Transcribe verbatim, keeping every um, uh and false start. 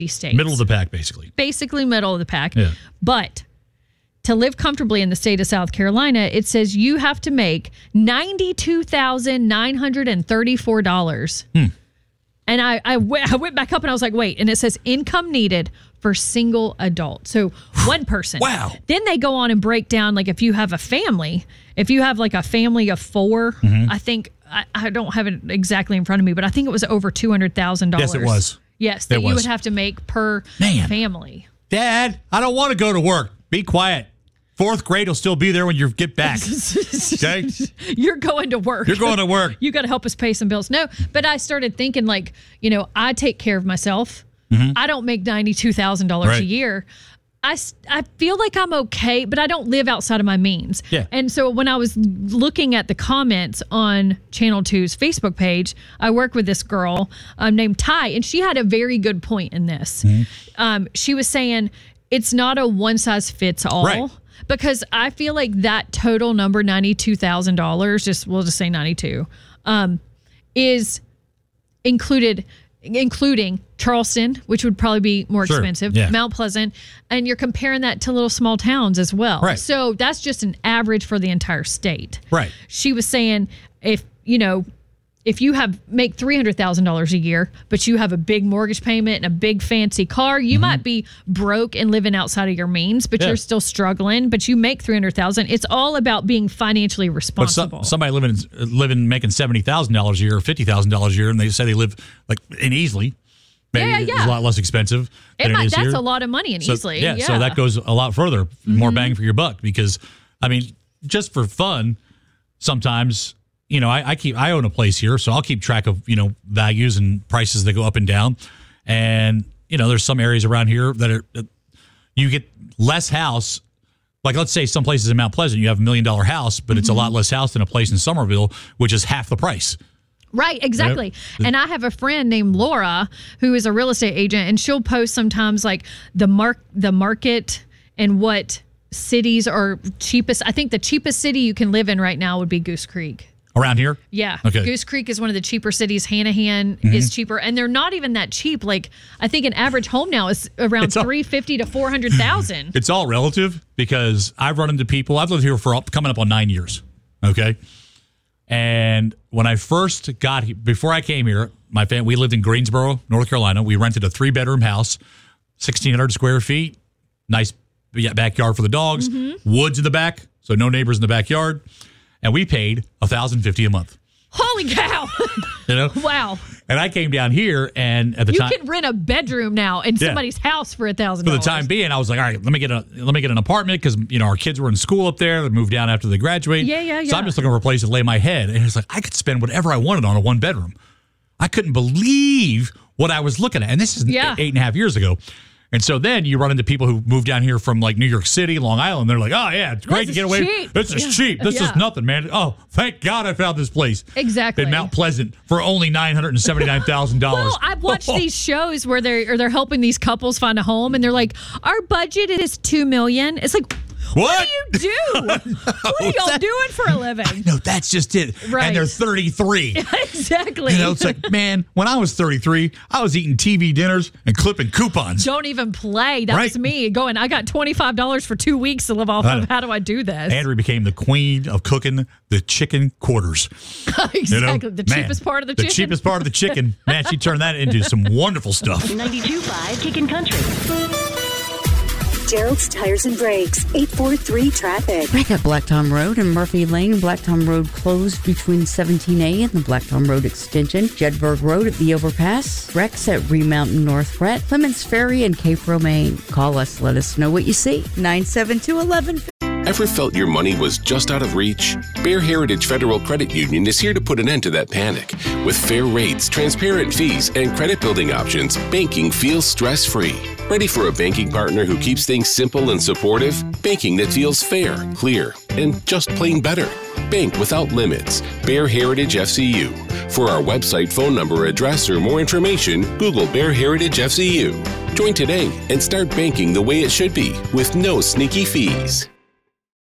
states. Middle of the pack, basically. Basically middle of the pack. Yeah. But to live comfortably in the state of South Carolina, it says you have to make ninety-two thousand nine hundred thirty-four dollars. Hmm. And I, I, w- I went back up and I was like, wait. And it says income needed for single adult. So one person. Wow. Then they go on and break down, like if you have a family, if you have like a family of four, mm-hmm. I think, I, I don't have it exactly in front of me, but I think it was over two hundred thousand dollars. Yes, it was. Yes, that it you was. would have to make per Man. family. Dad, I don't want to go to work. Be quiet. Fourth grade will still be there when you get back. Okay? You're going to work. You're going to work. You got to help us pay some bills. No, but I started thinking like, you know, I take care of myself. Mm-hmm. I don't make ninety-two thousand dollars right. a year. I, I feel like I'm okay, but I don't live outside of my means. Yeah. And so when I was looking at the comments on Channel two's Facebook page, I work with this girl um, named Ty, and she had a very good point in this. Mm-hmm. Um, she was saying it's not a one size fits all. Right. Because I feel like that total number, ninety-two thousand dollars, just we'll just say ninety-two, um, is included, including Charleston, which would probably be more sure. expensive, yeah. Mount Pleasant, and you're comparing that to little small towns as well. Right. So that's just an average for the entire state. Right. She was saying if, you know, if you have make three hundred thousand dollars a year, but you have a big mortgage payment and a big fancy car, you mm-hmm. might be broke and living outside of your means, but yeah. you're still struggling, but you make three hundred thousand dollars. It's all about being financially But responsible. some, somebody living living making seventy thousand dollars a year or fifty thousand dollars a year, and they say they live like in Easley. Maybe Yeah, yeah, it's yeah. a lot less expensive It than might, it is that's here. a lot of money in so, Easley. Yeah, Yeah, so that goes a lot further, Mm-hmm. more bang for your buck. Because, I mean, just for fun, sometimes, you know, I, I keep I own a place here, so I'll keep track of, you know, values and prices that go up and down. And, you know, there's some areas around here that are, that you get less house. Like, let's say some places in Mount Pleasant, you have a million dollar house, but it's a lot less house than a place in Somerville, which is half the price. Right, exactly. And I have a friend named Laura who is a real estate agent, and she'll post sometimes like the mark the market and what cities are cheapest. I think the cheapest city you can live in right now would be Goose Creek. Around here? Yeah. Okay. Goose Creek is one of the cheaper cities. Hanahan mm-hmm. is cheaper, and they're not even that cheap. Like, I think an average home now is around three hundred fifty thousand to four hundred thousand. It's all relative, because I've run into people. I've lived here for up, coming up on nine years. Okay. And when I first got here, before I came here, my family, we lived in Greensboro, North Carolina. We rented a three bedroom house, sixteen hundred square feet, nice backyard for the dogs, mm-hmm. woods in the back, so no neighbors in the backyard. And we paid one thousand fifty dollars a month. Holy cow. You know? Wow. And I came down here, and at the you time, you can rent a bedroom now in yeah. somebody's house for a thousand for dollars. the time being. I was like, all right, let me get a let me get an apartment, because, you know, our kids were in school up there. They moved down after they graduate. Yeah, yeah, yeah. So I'm just looking for a place to lay my head. And it's like, I could spend whatever I wanted on a one bedroom. I couldn't believe what I was looking at. And this is yeah. eight and a half years ago. And so then you run into people who moved down here from like New York City, Long Island. They're like, oh, yeah, it's great this to get is away. Cheap. This is yeah. cheap. This yeah. is nothing, man. Oh, thank God I found this place. Exactly. In Mount Pleasant for only nine hundred seventy-nine thousand dollars. Well, I've watched oh. these shows where they're, or they're helping these couples find a home, and they're like, our budget is two million dollars. It's like, What? What do you do? What are y'all that, doing for a living? No, that's just it. Right. And they're thirty-three. Exactly. You know, it's like, man, when I was thirty-three, I was eating T V dinners and clipping coupons. Don't even play. That right? was me going, I got twenty-five dollars for two weeks to live off of. How do I do this? Andrea became the queen of cooking the chicken quarters. Exactly. You know? The Man, cheapest part of the chicken. The cheapest part of the chicken. Man, she turned that into some wonderful stuff. ninety-two point five Kickin' Country. Gerald's Tires and Brakes, eight four three traffic. Wreck at Black Tom Road and Murphy Lane. Black Tom Road closed between seventeen A and the Black Tom Road extension. Jedburgh Road at the overpass. Wrecks at Remountain North Brett, Clements Ferry, and Cape Romaine. Call us. Let us know what you see. nine seven two, eleven. Ever felt your money was just out of reach? Bear Heritage Federal Credit Union is here to put an end to that panic. With fair rates, transparent fees, and credit building options, banking feels stress-free. Ready for a banking partner who keeps things simple and supportive? Banking that feels fair, clear, and just plain better. Bank without limits. Bear Heritage F C U. For our website, phone number, address, or more information, Google Bear Heritage F C U. Join today and start banking the way it should be with no sneaky fees.